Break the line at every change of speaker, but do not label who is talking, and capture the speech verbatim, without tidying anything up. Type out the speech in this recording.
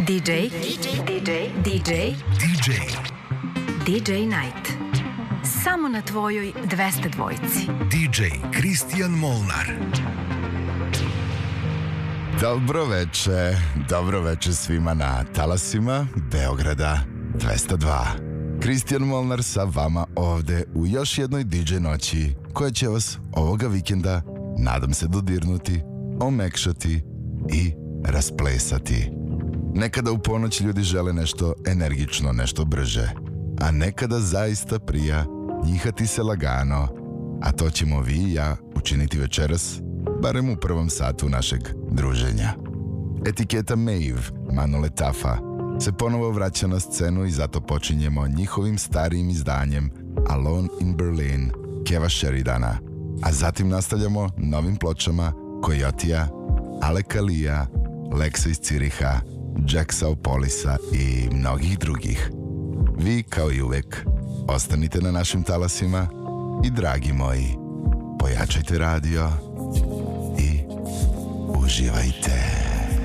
ди джей, ди джей, ди джей, ди джей, ди джej Night. Samo na tvojoj dvesta dvojici.
ди джej Kristijan Molnar.
Dobro veče, dobro veče svima na talasima Beograda dvesta dva. Kristijan Molnar sa vama ovde u još jednoj di džej noći koja će vas ovoga vikenda, nadam se, dodirnuti, omekšati i rasplesati. Nekada u ponoć ljudi žele nešto energično, nešto brže, a nekada zaista prija njihati se lagano, a to ćemo vi i ja učiniti večeras, barem u prvom satu našeg druženja. Etiketa Maeve, Manole Tafa, se ponovo vraća na scenu i zato počinjemo njihovim starijim izdanjem Alone in Berlin, Keva Sheridana, a zatim nastavljamo novim pločama Coyotija, Aleka Lija, Lexa iz Ciriha, Jacksa Opolisa i mnogih drugih. Vi, kao i uvek, ostanite na našim talasima i, dragi moji, pojačajte radio i uživajte.